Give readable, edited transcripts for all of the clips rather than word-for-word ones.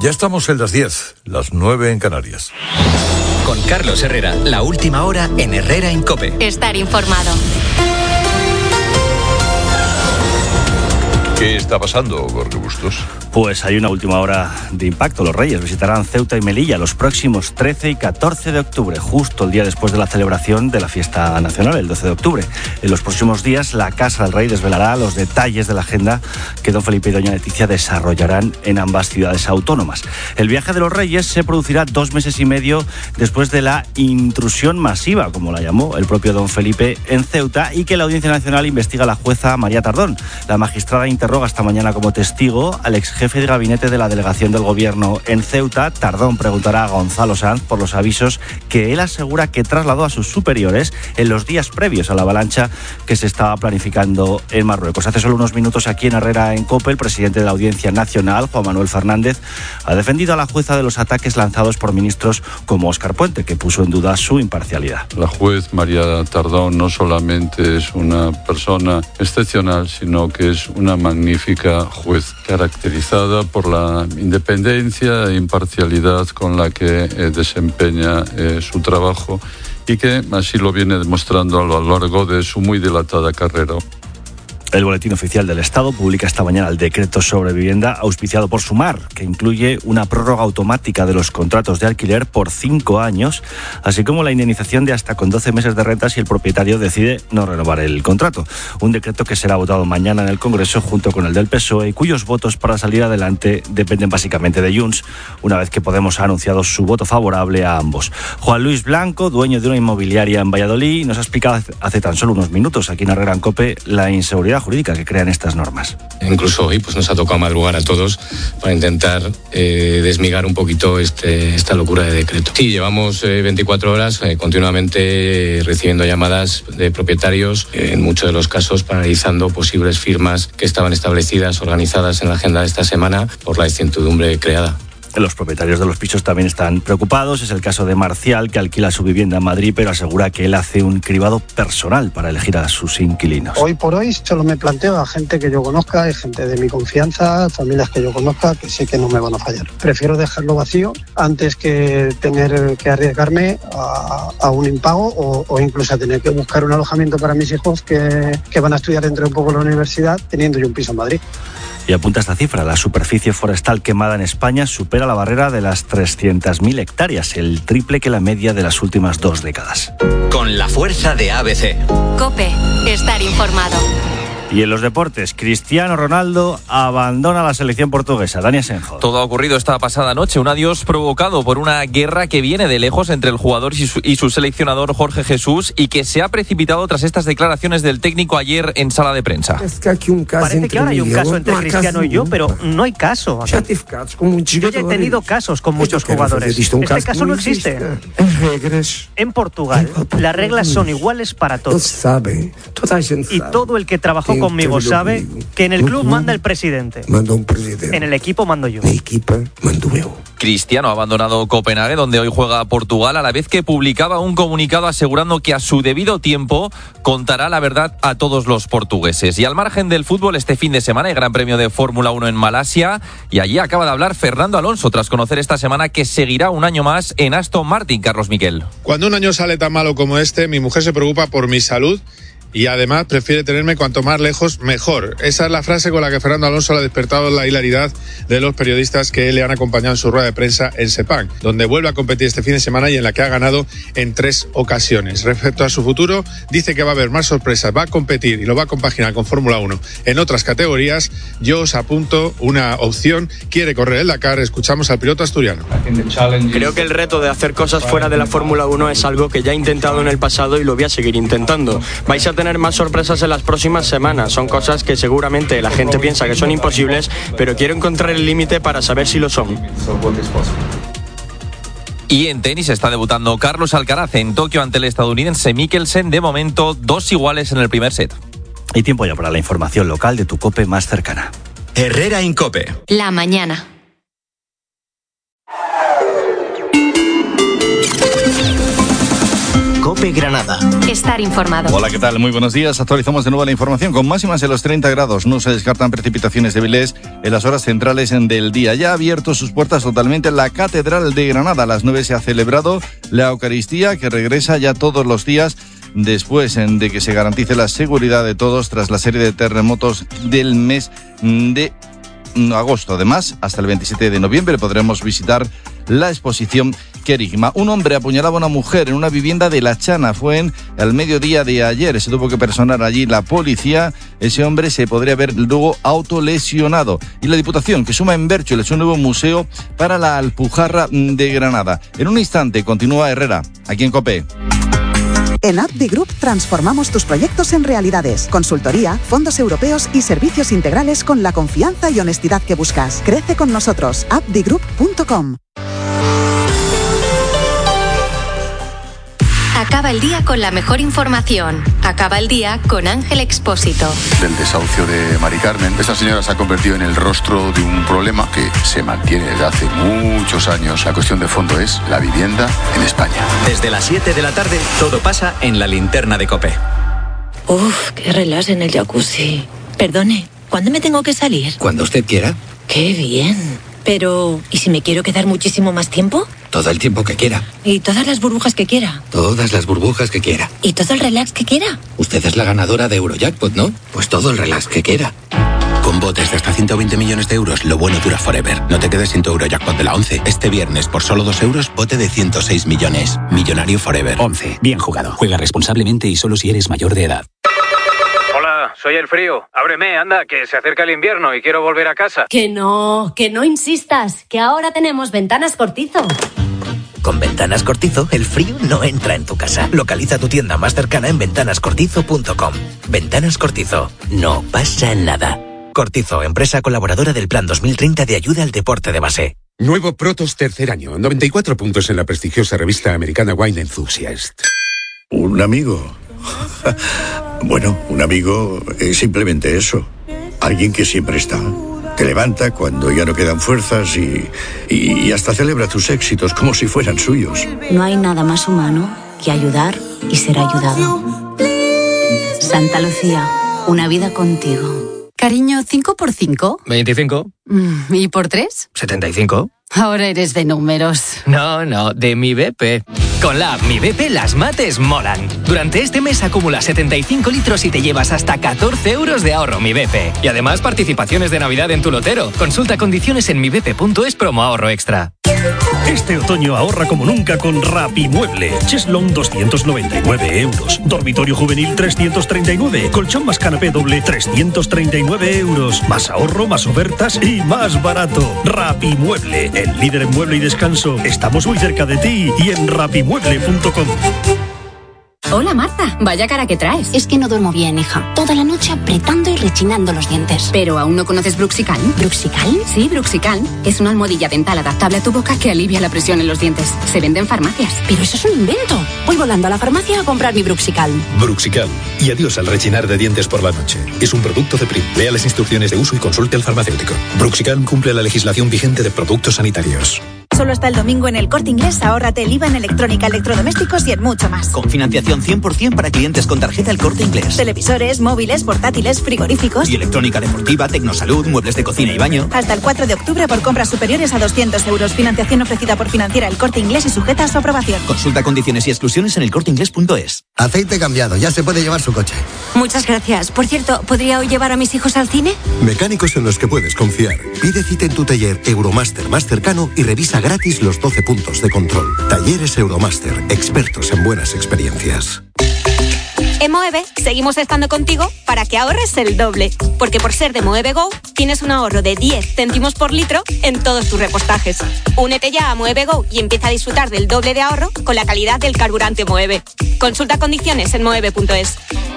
Ya estamos en las 10, las 9 en Canarias. Con Carlos Herrera, la última hora en Herrera en COPE. Estar informado. ¿Qué está pasando, Jorge Bustos? Pues hay una última hora de impacto. Los Reyes visitarán Ceuta y Melilla los próximos 13 y 14 de octubre, justo el día después de la celebración de la fiesta nacional, el 12 de octubre. En los próximos días, la Casa del Rey desvelará los detalles de la agenda que don Felipe y doña Leticia desarrollarán en ambas ciudades autónomas. El viaje de los Reyes se producirá 2 meses y medio después de la intrusión masiva, como la llamó el propio don Felipe, en Ceuta, y que la Audiencia Nacional investiga la jueza María Tardón. La magistrada interroga esta mañana como testigo al ex jefe de gabinete de la delegación del gobierno en Ceuta. Tardón preguntará a Gonzalo Sanz por los avisos que él asegura que trasladó a sus superiores en los días previos a la avalancha que se estaba planificando en Marruecos. Hace solo unos minutos aquí en Herrera en COPE, el presidente de la Audiencia Nacional, Juan Manuel Fernández, ha defendido a la jueza de los ataques lanzados por ministros como Óscar Puente, que puso en duda su imparcialidad. La juez María Tardón no solamente es una persona excepcional, sino que es una magnífica juez, caracterizada por la independencia e imparcialidad con la que desempeña su trabajo y que así lo viene demostrando a lo largo de su muy dilatada carrera. El Boletín Oficial del Estado publica esta mañana el decreto sobre vivienda auspiciado por Sumar, que incluye una prórroga automática de los contratos de alquiler por 5 años, así como la indemnización de hasta con 12 meses de renta si el propietario decide no renovar el contrato. Un decreto que será votado mañana en el Congreso junto con el del PSOE y cuyos votos para salir adelante dependen básicamente de Junts, una vez que Podemos ha anunciado su voto favorable a ambos. Juan Luis Blanco, dueño de una inmobiliaria en Valladolid, nos ha explicado hace tan solo unos minutos aquí en Herrera en COPE la inseguridad jurídica que crean estas normas. Incluso hoy nos ha tocado madrugar a todos para intentar desmigar un poquito esta locura de decreto. Sí, llevamos 24 horas continuamente recibiendo llamadas de propietarios, en muchos de los casos paralizando posibles firmas que estaban establecidas, organizadas en la agenda de esta semana por la incertidumbre creada. Los propietarios de los pisos también están preocupados. Es el caso de Marcial, que alquila su vivienda en Madrid, pero asegura que él hace un cribado personal para elegir a sus inquilinos. Hoy por hoy solo me planteo a gente que yo conozca, gente de mi confianza, familias que yo conozca, que sé que no me van a fallar. Prefiero dejarlo vacío antes que tener que arriesgarme a un impago o incluso a tener que buscar un alojamiento para mis hijos que van a estudiar dentro de un poco la universidad, teniendo yo un piso en Madrid. Y apunta esta cifra: la superficie forestal quemada en España supera la barrera de las 300.000 hectáreas, el triple que la media de las últimas 2 décadas. Con la fuerza de ABC. COPE, estar informado. Y en los deportes, Cristiano Ronaldo abandona la selección portuguesa. Dani Asenjo. Todo ha ocurrido esta pasada noche, un adiós provocado por una guerra que viene de lejos entre el jugador y su seleccionador Jorge Jesús y que se ha precipitado tras estas declaraciones del técnico ayer en sala de prensa. Parece que ahora hay un caso entre Cristiano y yo, pero no hay caso. Yo ya he tenido casos con muchos jugadores. Este caso no existe. En Portugal, las reglas son iguales para todos. Y todo el que trabajó conmigo sabe que en el club manda el presidente. En el equipo mando yo. Cristiano ha abandonado Copenhague, donde hoy juega Portugal, a la vez que publicaba un comunicado asegurando que a su debido tiempo contará la verdad a todos los portugueses. Y al margen del fútbol, este fin de semana hay Gran Premio de Fórmula 1 en Malasia y allí acaba de hablar Fernando Alonso tras conocer esta semana que seguirá un año más en Aston Martin. Carlos Miquel. Cuando un año sale tan malo como este, mi mujer se preocupa por mi salud y además prefiere tenerme cuanto más lejos mejor. Esa es la frase con la que Fernando Alonso le ha despertado la hilaridad de los periodistas que le han acompañado en su rueda de prensa en Sepang, donde vuelve a competir este fin de semana y en la que ha ganado en 3 ocasiones. Respecto a su futuro, dice que va a haber más sorpresas, va a competir y lo va a compaginar con Fórmula 1 en otras categorías. Yo os apunto una opción, quiere correr el Dakar. Escuchamos al piloto asturiano. Creo que el reto de hacer cosas fuera de la Fórmula 1 es algo que ya he intentado en el pasado y lo voy a seguir intentando. Vais a tener más sorpresas en las próximas semanas. Son cosas que seguramente la gente piensa que son imposibles, pero quiero encontrar el límite para saber si lo son. Y en tenis está debutando Carlos Alcaraz en Tokio ante el estadounidense Mikkelsen. De momento, 2 iguales en el primer set. Y tiempo ya para la información local de tu COPE más cercana. Herrera en COPE. La mañana. COPE Cope Granada. Estar informado. Hola, ¿qué tal? Muy buenos días. Actualizamos de nuevo la información con máximas en los 30 grados. No se descartan precipitaciones débiles en las horas centrales del día. Ya ha abierto sus puertas totalmente la Catedral de Granada. A las 9 se ha celebrado la Eucaristía, que regresa ya todos los días después de que se garantice la seguridad de todos tras la serie de terremotos del mes de agosto. Además, hasta el 27 de noviembre podremos visitar la exposición Querigma. Un hombre apuñalaba a una mujer en una vivienda de La Chana. Fue al mediodía de ayer. Se tuvo que personar allí la policía. Ese hombre se podría haber luego autolesionado. Y la Diputación, que suma en Bércholes un nuevo museo para la Alpujarra de Granada. En un instante continúa Herrera, aquí en COPE. En Abdi Group transformamos tus proyectos en realidades. Consultoría, fondos europeos y servicios integrales con la confianza y honestidad que buscas. Crece con nosotros. abdigroup.com. Acaba el día con la mejor información. Acaba el día con Ángel Expósito. Del desahucio de Mari Carmen, esta señora se ha convertido en el rostro de un problema que se mantiene desde hace muchos años. La cuestión de fondo es la vivienda en España. Desde las 7 de la tarde, todo pasa en la linterna de COPE. Uf, qué relax en el jacuzzi. Perdone, ¿cuándo me tengo que salir? Cuando usted quiera. Qué bien. Pero, ¿y si me quiero quedar muchísimo más tiempo? Todo el tiempo que quiera. ¿Y todas las burbujas que quiera? Todas las burbujas que quiera. ¿Y todo el relax que quiera? Usted es la ganadora de Eurojackpot, ¿no? Pues todo el relax que quiera. Con botes de hasta 120 millones de euros, lo bueno dura forever. No te quedes sin tu Eurojackpot de la 11. Este viernes, por solo 2 euros, bote de 106 millones. Millonario forever. 11. Bien jugado. Juega responsablemente y solo si eres mayor de edad. Hola, soy el frío. Ábreme, anda, que se acerca el invierno y quiero volver a casa. Que no insistas, que ahora tenemos Ventanas Cortizo. Con Ventanas Cortizo, el frío no entra en tu casa. Localiza tu tienda más cercana en ventanascortizo.com. Ventanas Cortizo. No pasa nada. Cortizo, empresa colaboradora del Plan 2030 de ayuda al deporte de base. Nuevo Protos tercer año. 94 puntos en la prestigiosa revista americana Wine Enthusiast. ¿Un amigo? Bueno, un amigo es simplemente eso. Alguien que siempre está. Te levanta cuando ya no quedan fuerzas y hasta celebra tus éxitos como si fueran suyos. No hay nada más humano que ayudar y ser ayudado. Santa Lucía, una vida contigo. Cariño, ¿5 por 5? 25. ¿Y por 3? 75. Ahora eres de números. No, de Mi BP. Con la app Mi BP las mates molan. Durante este mes acumula 75 litros y te llevas hasta 14 euros de ahorro Mi BP. Y además participaciones de Navidad en tu lotero. Consulta condiciones en mibp.es promo ahorro extra. Este otoño ahorra como nunca con Rapimueble. Cheslong 299 euros. Dormitorio juvenil 339. Colchón más canapé doble 339 euros. Más ahorro, más ofertas y más barato. Rapimueble, el líder en mueble y descanso. Estamos muy cerca de ti y en rapimueble.com. Hola Marta, vaya cara que traes. Es que no duermo bien, hija. Toda la noche apretando y rechinando los dientes. ¿Pero aún no conoces Bruxicalm? ¿Bruxicalm? Sí, Bruxicalm. Es una almohadilla dental adaptable a tu boca que alivia la presión en los dientes. Se vende en farmacias. Pero eso es un invento. Voy volando a la farmacia a comprar mi Bruxicalm. Bruxicalm. Y adiós al rechinar de dientes por la noche. Es un producto de Prim. Lea las instrucciones de uso y consulte al farmacéutico. Bruxicalm cumple la legislación vigente de productos sanitarios. Solo hasta el domingo en El Corte Inglés, ahórrate el IVA en electrónica, electrodomésticos y en mucho más. Con financiación 100% para clientes con tarjeta El Corte Inglés. Televisores, móviles, portátiles, frigoríficos. Y electrónica deportiva, tecnosalud, muebles de cocina y baño. Hasta el 4 de octubre por compras superiores a 200 euros. Financiación ofrecida por Financiera El Corte Inglés y sujeta a su aprobación. Consulta condiciones y exclusiones en elcorteinglés.es. Aceite cambiado, ya se puede llevar su coche. Muchas gracias. Por cierto, ¿podría hoy llevar a mis hijos al cine? Mecánicos en los que puedes confiar. Pide cita en tu taller Euromaster más cercano y revisa gratis los 12 puntos de control. Talleres Euromaster, expertos en buenas experiencias. En Moeve seguimos estando contigo para que ahorres el doble. Porque por ser de Moeve Go, tienes un ahorro de 10 céntimos por litro en todos tus repostajes. Únete ya a Moeve Go y empieza a disfrutar del doble de ahorro con la calidad del carburante Moeve. Consulta condiciones en moeve.es.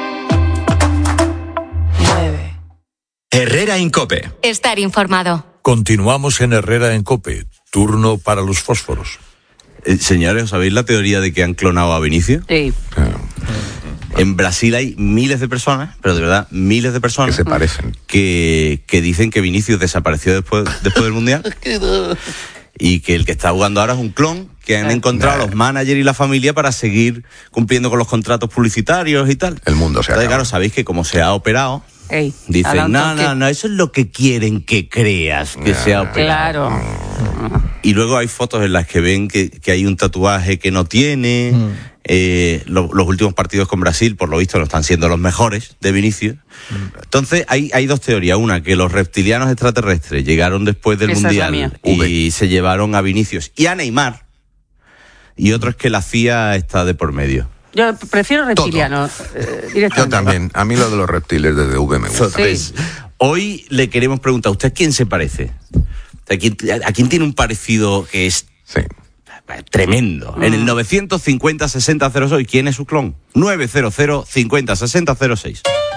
Herrera en COPE. Estar informado. Continuamos en Herrera en COPE. Turno para los fósforos. Señores, ¿sabéis la teoría de que han clonado a Vinicius? Sí. En Brasil hay miles de personas, pero de verdad, miles de personas que se parecen, que dicen que Vinicius desapareció después del Mundial y que el que está jugando ahora es un clon que han encontrado los managers y la familia para seguir cumpliendo con los contratos publicitarios y tal. El mundo se acaba. Entonces, claro, sabéis que como se ha operado, dicen, no, eso es lo que quieren que creas que se ha operado. Claro. Y luego hay fotos en las que ven que hay un tatuaje que no tiene. Los últimos partidos con Brasil, por lo visto, no están siendo los mejores de Vinicius. Entonces, hay dos teorías. Una, que los reptilianos extraterrestres llegaron después del Mundial y se llevaron a Vinicius y a Neymar. Y otro es que la CIA está de por medio. Yo prefiero reptilianos directamente. Yo también. A mí lo de los reptiles de DV me gusta. Sí. Hoy le queremos preguntar, ¿usted a quién se parece? ¿A quién tiene un parecido que es tremendo? En el 950-6006, ¿quién es su clon? 900-50-6006.